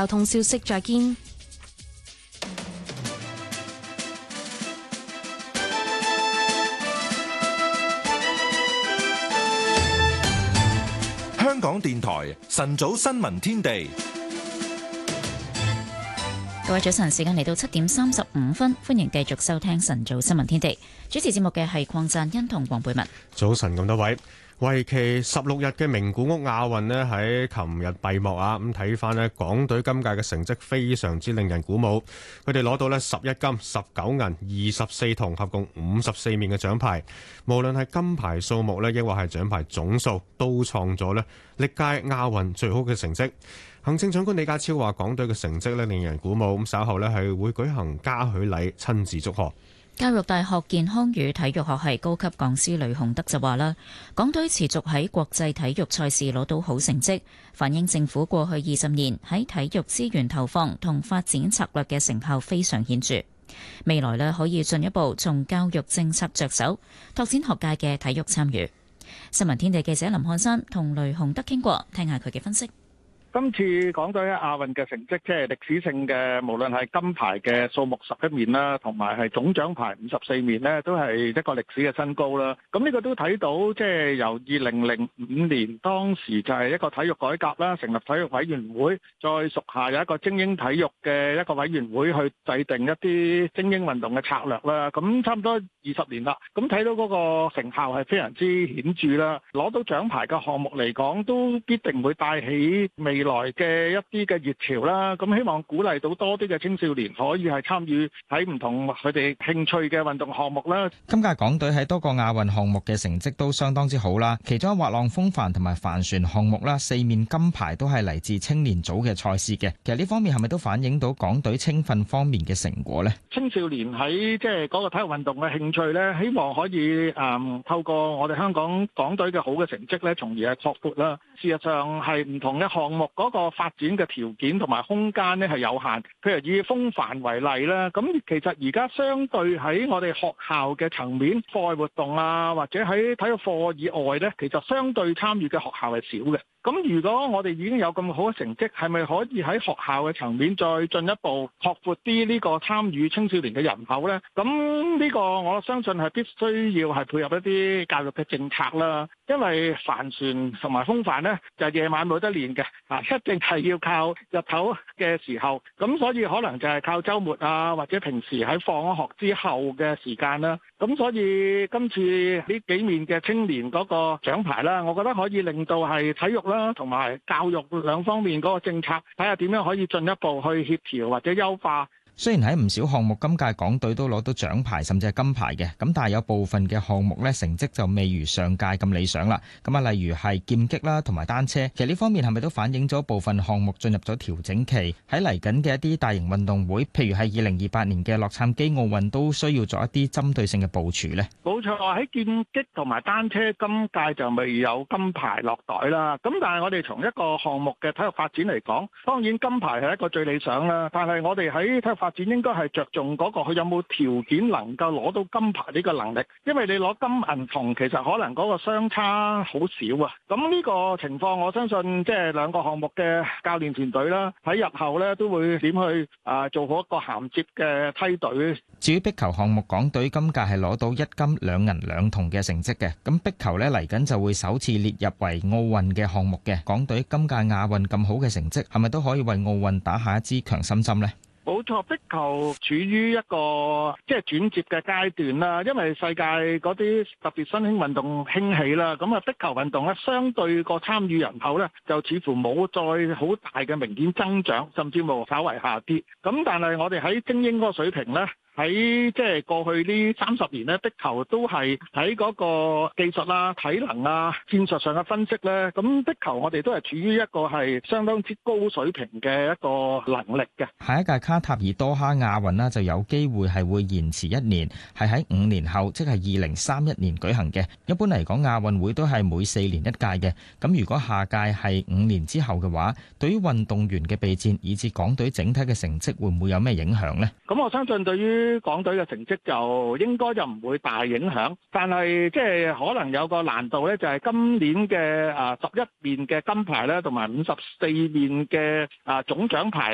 交通消息再見。 香港電台晨早新聞天地， 各位早晨，時間嚟到7:35，歡迎繼續收聽晨早新聞天地。主持節目嘅係鄺贊恩同黃貝文。 早晨咁多位，為期16日嘅名古屋亞運呢喺琴日閉幕啊！咁睇翻呢，港隊今屆嘅成績非常之令人鼓舞，佢哋攞到呢11金、19銀、24銅，合共54面嘅獎牌。無論係金牌數目呢，抑或係獎牌總數，都創咗呢歷屆亞運最好嘅成績。行政長官李家超話，港隊嘅成績呢令人鼓舞，咁稍後呢係會舉行嘉許禮，親自祝賀。 教育大學健康與體育學系高級講師雷洪德就話啦，港隊持續喺國際體育賽事攞到好成績，反映政府過去20年喺體育資源投放同發展策略嘅成效非常顯著。未來呢可以進一步從教育政策着手，拓展學界嘅體育參與。新聞天地記者林漢山同雷洪德傾過，聽下佢嘅分析。 今次港隊喺亞運嘅成績，即係歷史性嘅，無論係金牌嘅數目11面啦，同埋係總獎牌54面呢，都係一個歷史嘅新高啦。咁呢個都睇到，即係由2005年當時就係一個體育改革啦，成立體育委員會，再屬下有一個精英體育嘅一個委員會去制定一啲精英運動嘅策略啦。咁差唔多20年啦，咁睇到嗰個成效係非常之顯著啦。攞到獎牌嘅項目嚟講，都必定會帶起未來嘅一啲嘅熱潮啦，咁希望鼓勵到多啲嘅青少年可以係參與喺唔同佢哋興趣嘅運動項目啦。 今屆港隊喺多個亞運項目嘅成績都相當之好啦，其中滑浪風帆同埋帆船項目啦，4面金牌都係嚟自青年組嘅賽事嘅。其實呢方面係咪都反映到港隊青訓方面嘅成果呢？ 青少年喺即係嗰個體育運動嘅興趣呢，希望可以透過我哋香港港隊嘅好嘅成績呢，從而係擴闊啦。事實上係唔同嘅項目嗰個發展嘅條件同埋空間呢係有限。譬如以風帆為例啦，咁其實而家相對喺我哋學校嘅層面課外活動啊，或者喺體育課以外呢，其實相對參與嘅學校係少嘅。咁如果我哋已經有咁好嘅成績，係咪可以喺學校嘅層面再進一步擴闊啲呢個參與青少年嘅人口呢？咁呢個我相信係必須要係配合一啲教育嘅政策啦。因為帆船同埋風帆呢，就夜晚冇得練嘅，一定係要靠日頭嘅時候。咁所以可能就係靠週末啊，或者平時喺放咗學之後嘅時間啦。咁所以今次呢幾面嘅青年嗰個獎牌啦，我覺得可以令到係體育啦同埋教育兩方面嗰個政策，睇下點樣可以進一步去協調或者優化。 雖然喺唔少項目今屆港隊都攞到獎牌甚至係金牌嘅，咁但係有部分嘅項目咧成績就未如上屆咁理想啦。咁啊，例如係劍擊啦同埋單車，其實呢方面係咪都反映咗部分項目進入咗調整期？喺嚟緊嘅一啲大型運動會，譬如係2028年嘅洛杉磯奧運，都需要做一啲針對性嘅部署呢？ 冇錯，喺劍擊同埋單車今屆就未有金牌落袋啦。咁但係我哋從一個項目嘅體育發展嚟講，當然金牌係一個最理想啦。但係我哋喺體育發展應該係着重嗰個佢有冇條件能夠攞到金牌呢個能力，因為你攞金銀銅其實可能嗰個相差好少啊。咁呢個情況我相信即係兩個項目嘅教練團隊啦，喺日後咧都會點去做好一個銜接嘅梯隊。 至於壁球項目，港隊今屆係攞到1金2銀2銅嘅成績嘅。咁壁球咧嚟緊就會首次列入為奧運嘅項目嘅。港隊今屆亞運咁好嘅成績，係咪都可以為奧運打下一支強心針呢？ 冇錯，壁球處於一個即係轉接嘅階段啦，因為世界嗰啲特別新興運動興起啦，咁啊壁球運動咧相對個參與人口咧就似乎冇再好大嘅明顯增長，甚至乎稍為下跌。咁但係我哋喺精英嗰個水平咧，喺即係過去呢30年咧，壁球都係喺嗰個技術啊、體能啊、戰術上嘅分析咧，咁壁球我哋都係處於一個係相當之高水平嘅一個能力嘅。 下一屆卡塔爾多哈亞運啦，就有機會係會延遲1年，係喺5年後，即係2031年舉行嘅。一般嚟講，亞運會都係每4年1屆嘅。咁如果下屆係5年之後嘅話，對於運動員嘅備戰以至港隊整體嘅成績，會唔會有咩影響呢？ 咁我相信對於港隊嘅成績就應該就唔會大影響，但係即係可能有個難度咧，就係今年嘅11面嘅金牌咧，同埋54面嘅總獎牌